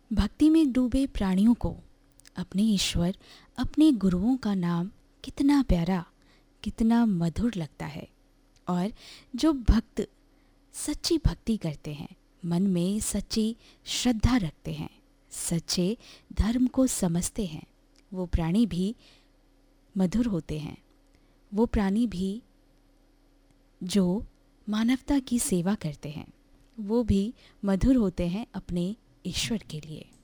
भक्ति में डूबे प्राणियों को अपने ईश्वर, अपने गुरुओं का नाम कितना प्यारा, कितना मधुर लगता है। और जो भक्त सच्ची भक्ति करते हैं, मन में सच्ची श्रद्धा रखते हैं, सच्चे धर्म को समझते हैं, वो प्राणी भी मधुर होते हैं। वो प्राणी भी जो मानवता की सेवा करते हैं, वो भी मधुर होते हैं अपने ईश्वर के लिए।